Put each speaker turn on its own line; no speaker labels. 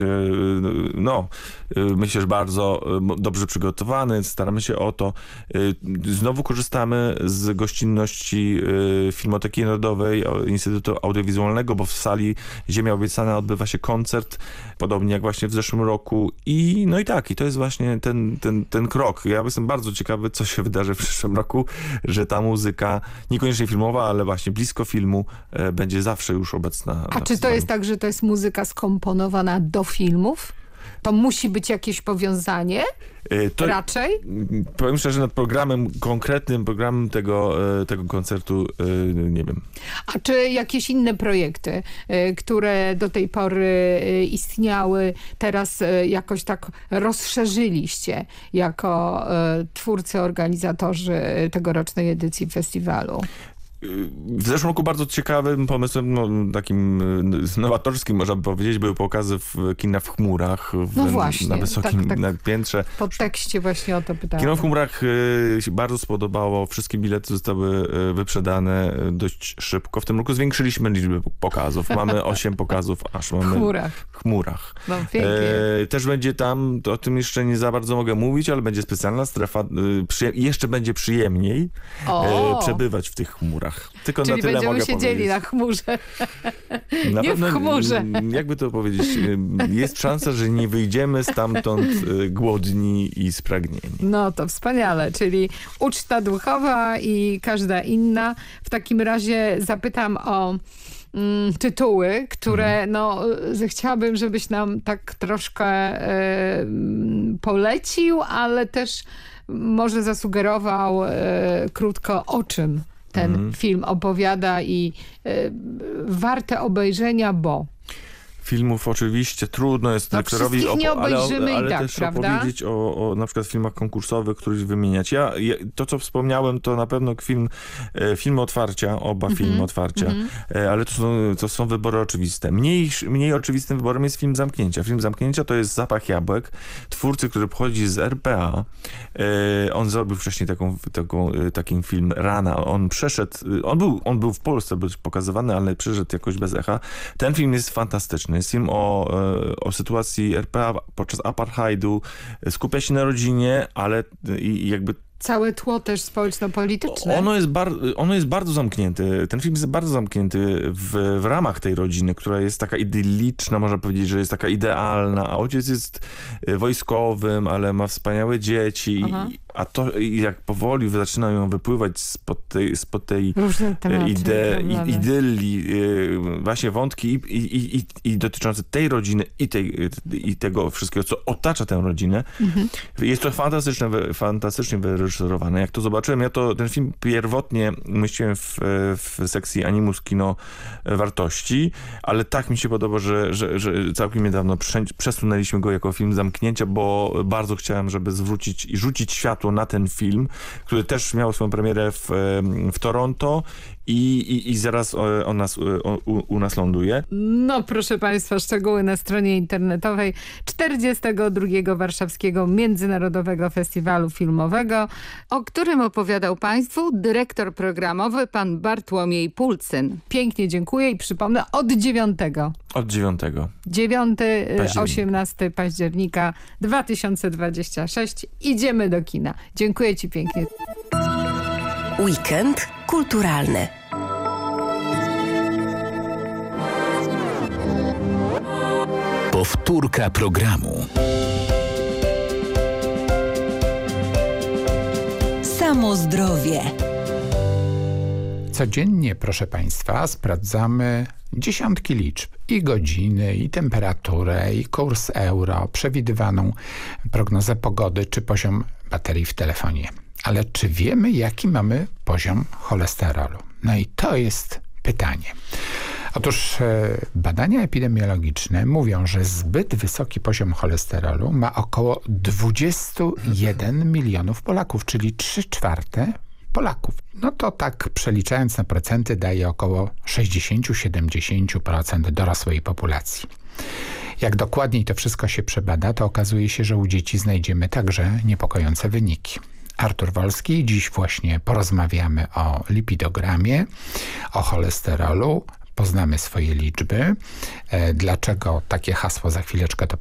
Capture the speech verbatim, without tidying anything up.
no, myślę, że bardzo dobrze przygotowany, staramy się o to. Znowu korzystamy z gościnności Filmoteki Narodowej, Instytutu Audiowizualnego, bo w sali Ziemia Obiecana odbywa się koncert, podobnie jak właśnie w zeszłym roku. I no i tak, i to jest właśnie ten, ten, ten krok. Ja jestem bardzo ciekawy, co się wydarzy w przyszłym roku, że ta muzyka, niekoniecznie filmowa, ale właśnie blisko filmu, będzie zawsze już obecna.
A czy to jest tak, że to jest muzyka skomponowana do filmów? To musi być jakieś powiązanie? To, raczej?
Powiem szczerze, nad programem, konkretnym programem tego, tego koncertu nie wiem.
A czy jakieś inne projekty, które do tej pory istniały, teraz jakoś tak rozszerzyliście jako twórcy, organizatorzy tegorocznej edycji festiwalu?
W zeszłym roku bardzo ciekawym pomysłem, no, takim nowatorskim, można by powiedzieć, były pokazy w kina w chmurach, w,
no właśnie,
na wysokim
tak, tak.
Na piętrze.
W podtekście właśnie o to pytałem.
Kino w chmurach y, się bardzo spodobało, wszystkie bilety zostały y, wyprzedane y, dość szybko. W tym roku zwiększyliśmy liczbę pokazów. Mamy osiem pokazów, aż mamy...
W chmurach.
W chmurach.
No, pięknie.
E, też będzie tam, to o tym jeszcze nie za bardzo mogę mówić, ale będzie specjalna strefa, y, przyjem- jeszcze będzie przyjemniej y, przebywać w tych chmurach. Tylko
Czyli
na tyle
będziemy
mogę
siedzieli
powiedzieć.
na chmurze.
Na
nie
pewno,
w chmurze.
Jakby to powiedzieć, jest szansa, że nie wyjdziemy stamtąd głodni i spragnieni.
No to wspaniale, czyli uczta duchowa i każda inna. W takim razie zapytam o mm, tytuły, które mhm. no chciałabym, żebyś nam tak troszkę y, polecił, ale też może zasugerował y, krótko, o czym ten mm. film opowiada i y, warte obejrzenia, bo...
Filmów oczywiście trudno jest
no,
dyrektorowi
opo- nie obejrzymy
ale, ale
i tak,
też
prawda?
opowiedzieć o, o na przykład filmach konkursowych, których wymieniać. Ja, ja, to, co wspomniałem, to na pewno film, e, film otwarcia, oba mm-hmm. filmy otwarcia, mm-hmm. e, ale to są, to są wybory oczywiste. Mniej, mniej oczywistym wyborem jest film Zamknięcia. Film Zamknięcia to jest Zapach jabłek, twórcy, który pochodzi z R P A. E, on zrobił wcześniej taką, taką, taki film Rana. On przeszedł, on był, on był w Polsce był pokazywany, ale przeszedł jakoś bez echa. Ten film jest fantastyczny. Jest film o, o sytuacji R P A podczas apartheidu. Skupia się na rodzinie, ale i jakby
całe tło też społeczno-polityczne.
Ono jest, bar- ono jest bardzo zamknięty. Ten film jest bardzo zamknięty w, w ramach tej rodziny, która jest taka idylliczna, można powiedzieć, że jest taka idealna, a ojciec jest wojskowym, ale ma wspaniałe dzieci. I, a to jak powoli zaczynają wypływać spod tej, spod tej ide- idylii właśnie wątki i, i, i, i dotyczące tej rodziny i, tej, i tego wszystkiego, co otacza tę rodzinę. Mhm. Jest to fantastyczne, fantastycznie wyreżyserowane. Jak to zobaczyłem, ja to ten film pierwotnie umieściłem w, w sekcji Animus Kino Wartości, ale tak mi się podoba, że, że, że całkiem niedawno przesunęliśmy go jako film Zamknięcia, bo bardzo chciałem, żeby zwrócić i rzucić światło na ten film, który też miał swoją premierę w, w Toronto i, i, i zaraz on nas, o, u, u nas ląduje.
No proszę Państwa, szczegóły na stronie internetowej czterdziestego drugiego Warszawskiego Międzynarodowego Festiwalu Filmowego, o którym opowiadał Państwu dyrektor programowy pan Bartłomiej Pulcyn. Pięknie dziękuję i przypomnę od dziewiątego.
Od dziewiątego.
dziewiątego do osiemnastego października dwa tysiące dwudziestego szóstego. Idziemy do kina. Dziękuję Ci pięknie.
Weekend kulturalny.
Powtórka programu.
Samo zdrowie.
Codziennie, proszę Państwa, sprawdzamy dziesiątki liczb. I godziny, i temperaturę, i kurs euro, przewidywaną prognozę pogody, czy poziom baterii w telefonie. Ale czy wiemy, jaki mamy poziom cholesterolu? No i to jest pytanie. Otóż e, badania epidemiologiczne mówią, że zbyt wysoki poziom cholesterolu ma około dwadzieścia jeden milionów Polaków, czyli trzy czwarte Polaków. No to tak przeliczając na procenty daje około sześćdziesiąt do siedemdziesięciu procent dorosłej populacji. Jak dokładniej to wszystko się przebada, to okazuje się, że u dzieci znajdziemy także niepokojące wyniki. Artur Wolski, dziś właśnie porozmawiamy o lipidogramie, o cholesterolu. poznamy swoje liczby. Dlaczego takie hasło za chwileczkę to